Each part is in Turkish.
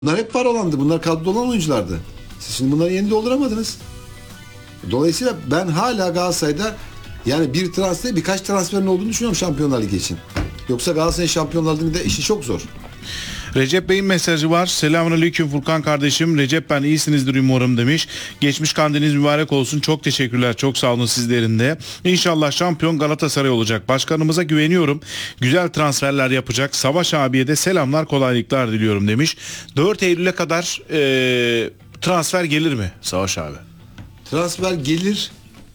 Bunlar hep var olandı. Bunlar kadroda olan oyunculardı. Siz şimdi bunları yeni dolduramadınız. Dolayısıyla ben hala Galatasaray'da yani bir transfer, birkaç transferin olduğunu düşünüyorum Şampiyonlar Ligi için. Yoksa Galatasaray Şampiyonlar Ligi'nde işi çok zor. Recep Bey'in mesajı var. Selamünaleyküm Furkan kardeşim. Recep ben iyisinizdir umarım demiş. Geçmiş kandiliniz mübarek olsun. Çok teşekkürler. Çok sağ olun sizlerin de. İnşallah şampiyon Galatasaray olacak. Başkanımıza güveniyorum. Güzel transferler yapacak. Savaş abiye de selamlar, kolaylıklar diliyorum demiş. 4 Eylül'e kadar transfer gelir mi Savaş abi? Transfer gelir.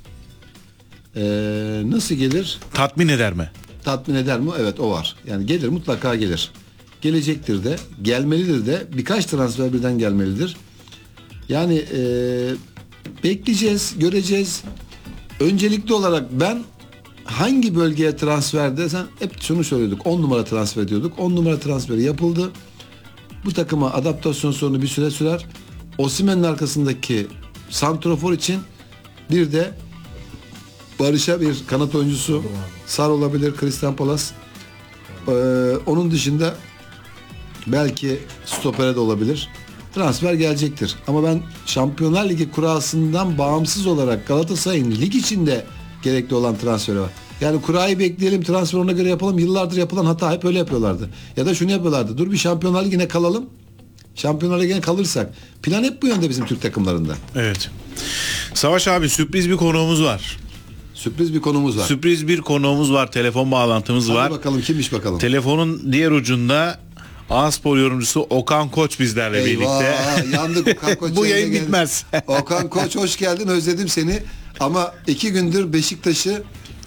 Nasıl gelir? Tatmin eder mi? Tatmin eder mi? Evet, o var. Yani gelir, mutlaka gelir. Gelecektir de, gelmelidir de, birkaç transfer birden gelmelidir. Yani bekleyeceğiz, göreceğiz. Öncelikli olarak ben hangi bölgeye transfer desen hep şunu söylüyorduk. 10 numara transfer ediyorduk. 10 numara transferi yapıldı. Bu takıma adaptasyon sorunu bir süre sürer. Osimhen'in arkasındaki santrafor için bir de Barış'a bir kanat oyuncusu Sar olabilir, Christian Palace. Onun dışında belki stopere de olabilir. Transfer gelecektir. Ama ben Şampiyonlar Ligi kurasından bağımsız olarak Galatasaray'ın lig içinde gerekli olan transferi var. Yani kurayı bekleyelim, transfer ona göre yapalım. Yıllardır yapılan hata, hep öyle yapıyorlardı. Ya da şunu yapıyorlardı. Dur bir Şampiyonlar Ligi'ne kalalım. Şampiyonlar Ligi'ne kalırsak. Plan hep bu yönde bizim Türk takımlarında. Evet. Savaş abi sürpriz bir konuğumuz var. Sürpriz bir konumuz var. Sürpriz bir konuğumuz var. Telefon bağlantımız Hadi var. bakalım kimmiş bakalım. Telefonun diğer ucunda A-Spor yorumcusu Okan Koç bizlerle birlikte. Yandık Okan Koç. Bu yayın bitmez. Okan Koç hoş geldin, özledim seni. Ama 2 gündür Beşiktaş'ı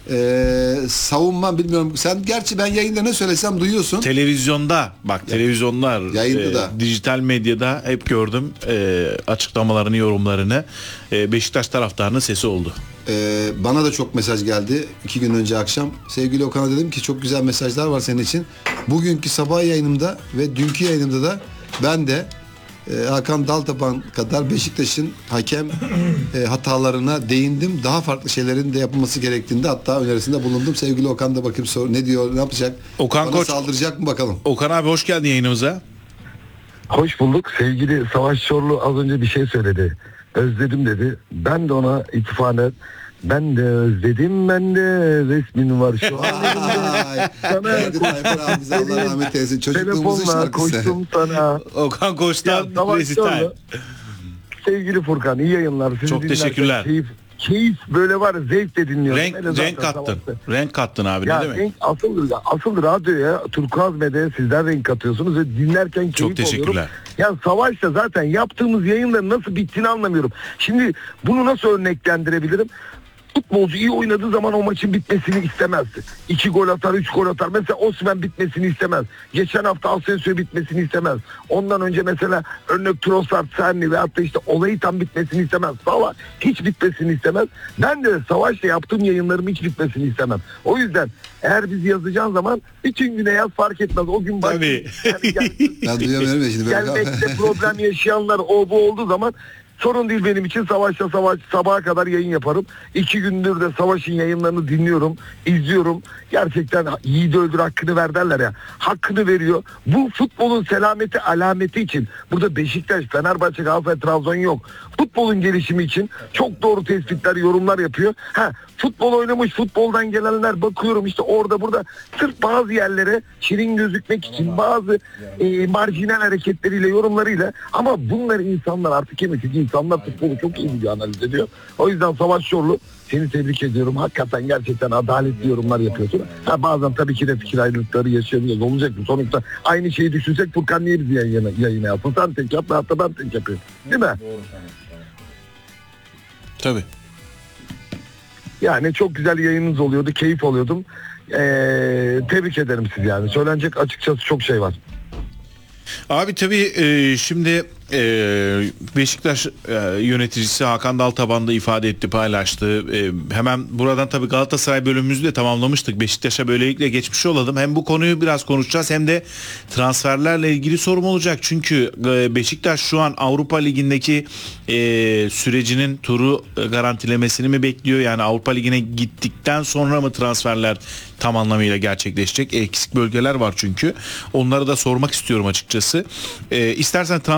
savunma bilmiyorum. Sen gerçi ben yayında ne söylesem duyuyorsun. Televizyonda bak televizyonlar yayında da. Dijital medyada hep gördüm açıklamalarını, yorumlarını. Beşiktaş taraftarının sesi oldu. Bana da çok mesaj geldi 2 gün önce akşam. Sevgili Okan'a dedim ki çok güzel mesajlar var senin için. Bugünkü sabah yayınımda ve dünkü yayınımda da ben de Hakan Daltaban kadar Beşiktaş'ın hakem hatalarına değindim. Daha farklı şeylerin de yapılması gerektiğinde hatta önerisinde bulundum. Sevgili Okan da bakayım ne diyor, ne yapacak? Okan Bana Koç saldıracak mı bakalım? Okan abi hoş geldin yayınımıza. Hoş bulduk. Sevgili Savaş Çorlu az önce bir şey söyledi. Özledim dedi. Ben de ona itfanen ben de özledim, ben de resmin var şu an elimde. Sana Tayfur abimize Allah rahmet eylesin. Çocukluğumuzun telefonla şarkısı. koştum sana. Okan Koç'tan Savaş resital. Çorlu. Sevgili Furkan iyi yayınlar. Sizi Çok dinlerken teşekkürler. Keyif böyle var, zevkle dinliyorum. Renk kattın. Renk kattın abi, Ya ne demek? renk asıl radyoya, Turkuaz Medya'ya sizler renk katıyorsunuz ve dinlerken keyif Çok teşekkürler. alıyorum. Ya Savaş'ta zaten yaptığımız yayınların nasıl bittiğini anlamıyorum. Şimdi bunu nasıl örneklendirebilirim? Futbolcu iyi oynadığı zaman o maçın bitmesini istemez. 2 gol atar, 3 gol atar. Mesela Osimhen bitmesini istemez. Geçen hafta Asensio bitmesini istemez. Ondan önce mesela örnek Trossard, Serni veyahut da işte olayı tam bitmesini istemez. Salah hiç bitmesini istemez. Ben de Savaş'ta yaptığım yayınlarım hiç bitmesini istemem. O yüzden eğer biz yazacağın zaman bütün güne yaz fark etmez. O gün bak. Tabii. Ben duyamıyorum ya şimdi. Gelmekte problem yaşayanlar o bu olduğu zaman sorun değil benim için. Savaşta sabaha kadar yayın yaparım. 2 gündür de Savaş'ın yayınlarını dinliyorum, izliyorum. Gerçekten yiğidi öldür hakkını ver derler ya. Hakkını veriyor. Bu futbolun selameti alameti için. Burada Beşiktaş, Fenerbahçe, Galatasaray, Trabzon yok. Futbolun gelişimi için çok doğru tespitler, yorumlar yapıyor. Futbol oynamış, futboldan gelenler bakıyorum işte orada burada sırf bazı yerlere şirin gözükmek için bazı marjinal hareketleriyle, yorumlarıyla, ama bunları insanlar artık yemiyor. Çünkü insanlar futbolu çok iyi biliyor, analiz ediyor. O yüzden Savaş Çorlu seni tebrik ediyorum. Hakikaten gerçekten adaletli yorumlar yapıyorsun. Bazen tabii ki de fikir ayrılıkları yaşayabiliyoruz. Olacak mı? Sonuçta aynı şeyi düşünsek Furkan niye bizi yayına yapsın? Sen tek yap, hatta ben tek yapıyorum. Değil mi? Tabii. Yani çok güzel yayınınız oluyordu. Keyif alıyordum. Tebrik ederim sizi yani. Söylenecek açıkçası çok şey var. Abi tabii şimdi Beşiktaş yöneticisi Hakan Daltaban da ifade etti, paylaştı. Hemen buradan tabii Galatasaray bölümümüzü de tamamlamıştık. Beşiktaş'a böylelikle geçmiş olalım. Hem bu konuyu biraz konuşacağız hem de transferlerle ilgili sorum olacak. Çünkü Beşiktaş şu an Avrupa Ligi'ndeki sürecinin turu garantilemesini mi bekliyor? Yani Avrupa Ligi'ne gittikten sonra mı transferler tam anlamıyla gerçekleşecek? Eksik bölgeler var çünkü. Onları da sormak istiyorum açıkçası. İstersen